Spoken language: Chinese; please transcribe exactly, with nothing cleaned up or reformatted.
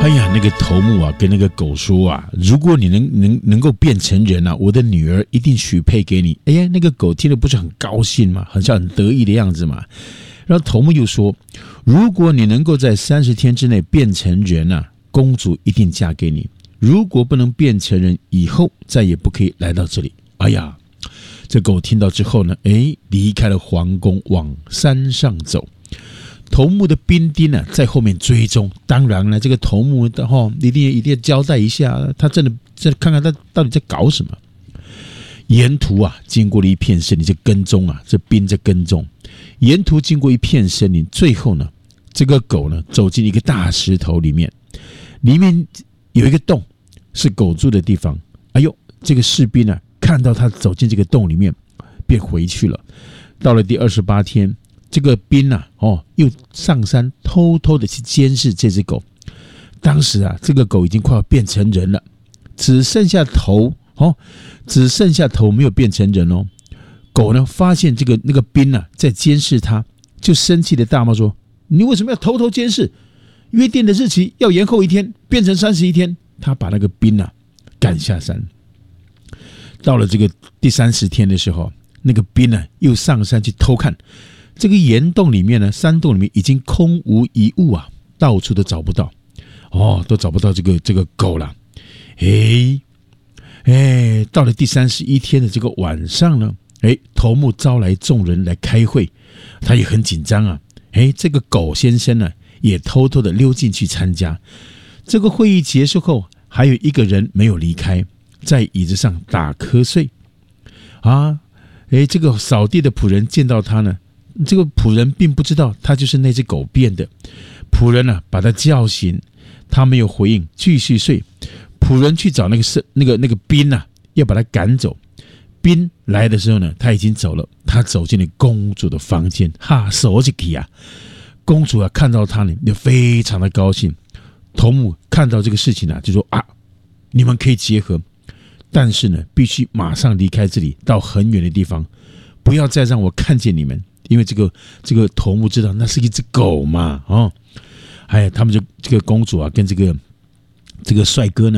哎呀，那个头目啊，跟那个狗说啊，如果你能能能够变成人啊，我的女儿一定许配给你。哎呀，那个狗听了不是很高兴吗？好像很得意的样子嘛。然后头目又说，如果你能够在三十天之内变成人啊，公主一定嫁给你。如果不能变成人，以后再也不可以来到这里。哎呀，这狗听到之后呢，哎，离开了皇宫，往山上走。头目的兵丁啊，在后面追踪。当然了，这个头目的哈，一定一定要交代一下，他真的在看看他到底在搞什么。沿途啊，经过了一片森林，就跟踪啊，这兵在跟踪。沿途经过一片森林，最后呢，这个狗呢走进一个大石头里面，里面有一个洞，是狗住的地方。哎呦，这个士兵啊，看到他走进这个洞里面，便回去了。到了第二十八天。这个兵啊，哦，又上山偷偷的去监视这只狗。当时啊，这个狗已经快要变成人了，只剩下头哦，只剩下头没有变成人哦。狗呢，发现这个那个兵啊在监视他，就生气的大骂说：“你为什么要偷偷监视？约定的日期要延后一天，变成三十一天。”他把那个兵啊赶下山。到了这个第三十天的时候，那个兵呢又上山去偷看。这个岩洞里面呢，山洞里面已经空无一物啊，到处都找不到，哦，都找不到这个这个狗了。哎哎，到了第三十一天的这个晚上呢，哎，头目招来众人来开会，他也很紧张啊。哎，这个狗先生呢，也偷偷的溜进去参加。这个会议结束后，还有一个人没有离开，在椅子上打瞌睡。啊，哎，这个扫地的仆人见到他呢。这个仆人并不知道他就是那只狗变的。仆人啊，把他叫醒，他没有回应，继续睡。仆人去找那个那个那个兵啊，要把他赶走。兵来的时候呢，他已经走了。他走进了公主的房间，哈，手起起啊！公主啊，看到他呢，就非常的高兴。头目看到这个事情啊，就说啊，你们可以结合，但是呢，必须马上离开这里，到很远的地方，不要再让我看见你们。因为这个这个头目知道那是一只狗嘛，哦，哎，他们就这个公主啊，跟这个这个帅哥呢。